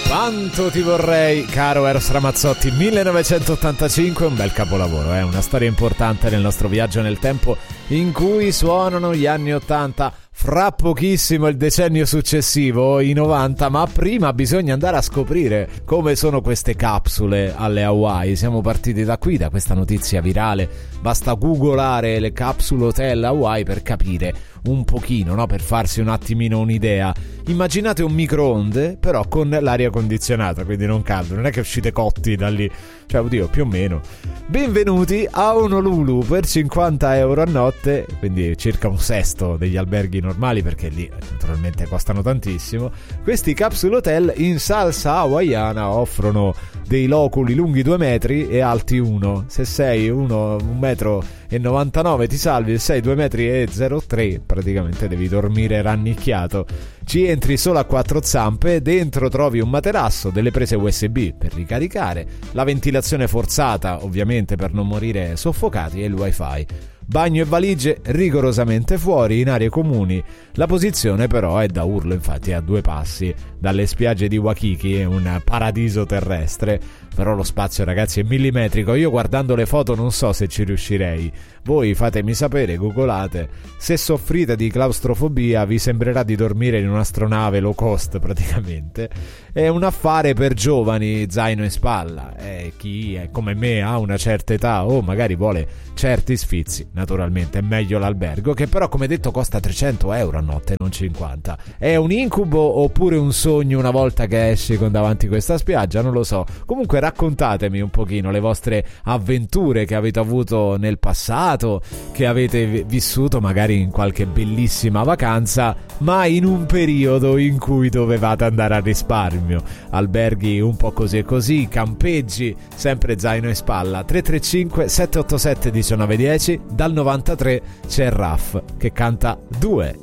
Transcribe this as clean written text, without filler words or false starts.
Quanto ti vorrei, caro Eros Ramazzotti. 1985, un bel capolavoro, una storia importante nel nostro viaggio nel tempo in cui suonano gli anni 80. Fra pochissimo il decennio successivo, i 90, ma prima bisogna andare a scoprire come sono queste capsule alle Hawaii. Siamo partiti da qui, da questa notizia virale. Basta googolare le capsule hotel Hawaii per capire un pochino, no? Per farsi un attimino un'idea. Immaginate un microonde, però con l'aria condizionata, quindi non caldo, non è che uscite cotti da lì, cioè oddio, più o meno. Benvenuti a Honolulu per 50 euro a notte, quindi circa un sesto degli alberghi normali, perché lì naturalmente costano tantissimo. Questi capsule hotel in salsa hawaiana offrono dei loculi lunghi 2 metri e alti 1. Se sei 1,99 m ti salvi, se sei 2,03 m praticamente devi dormire rannicchiato. Ci entri solo a 4 zampe, dentro trovi un materasso, delle prese USB per ricaricare, la ventilazione forzata ovviamente per non morire soffocati e il wifi. Bagno e valigie rigorosamente fuori in aree comuni. La posizione però è da urlo, infatti è a 2 passi dalle spiagge di Waikiki, è un paradiso terrestre. Però lo spazio, ragazzi, è millimetrico. Io guardando le foto non so se ci riuscirei. Voi fatemi sapere, googolate. Se soffrite di claustrofobia vi sembrerà di dormire in un'astronave low cost praticamente. È un affare per giovani, zaino in spalla. Chi è come me ha una certa età o magari vuole certi sfizi, naturalmente è meglio l'albergo, che però come detto costa 300 euro a notte, non 50. È un incubo oppure un sogno una volta che esci con davanti questa spiaggia? Non lo so. Comunque raccontatemi un pochino le vostre avventure che avete avuto nel passato, che avete vissuto magari in qualche bellissima vacanza, ma in un periodo in cui dovevate andare a risparmio. Alberghi un po' così e così, campeggi, sempre zaino in spalla. 335 787 1910. Dal 93 c'è Raff che canta 2.